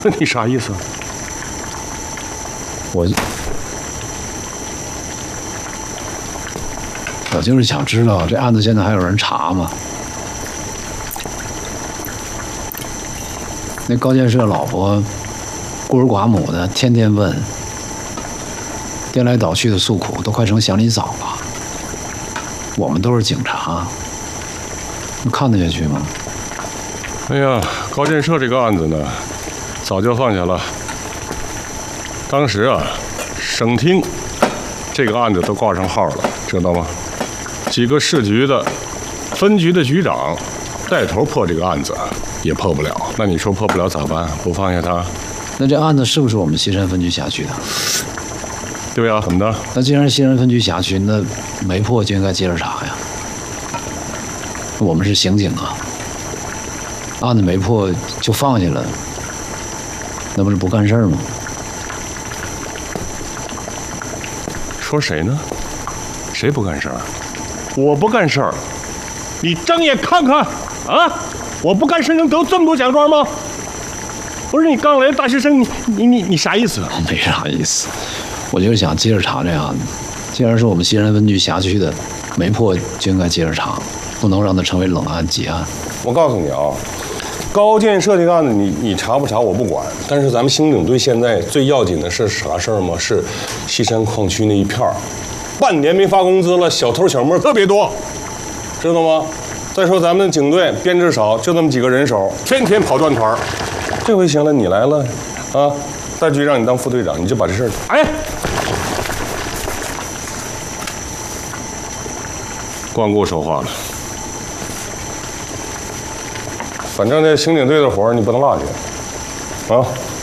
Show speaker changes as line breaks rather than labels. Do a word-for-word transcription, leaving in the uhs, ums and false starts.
那你啥意思？
我我就是想知道这案子现在还有人查吗？那高建设老婆孤儿寡母的，天天问，颠来倒去的诉苦，都快成祥林嫂了。我们都是警察，能看得下去吗？
哎呀，高建设这个案子呢，早就放下了。当时啊，省厅这个案子都挂上号了，知道吗？几个市局的、分局的局长带头破这个案子，也破不了。那你说破不了咋办？不放下他？
那这案子是不是我们西山分局辖区的？
对呀、啊，怎么的？
那既然西山分局辖区，那没破就应该接着查呀。我们是刑警啊，案子没破就放下了，那不是不干事儿吗？
说谁呢？谁不干事儿？我不干事儿，你睁眼看看啊！我不干事能得这么多奖状吗？不是你刚来的大学生，你你你你啥意思？
没啥意思，我就是想接着查这案子。既然是我们西山分局辖区的，没破就应该接着查，不能让它成为冷案结案。
我告诉你啊，高建设这个案子你，你你查不查我不管，但是咱们刑警队现在最要紧的是啥事儿吗？是西山矿区那一片儿，半年没发工资了，小偷小摸特别多，知道吗？再说咱们警队编制少，就那么几个人手，天天跑断团儿。这回行了，你来了，啊，大局让你当副队长，你就把这事儿，哎，光顾说话了。反正这刑警队的活儿你不能落下，啊。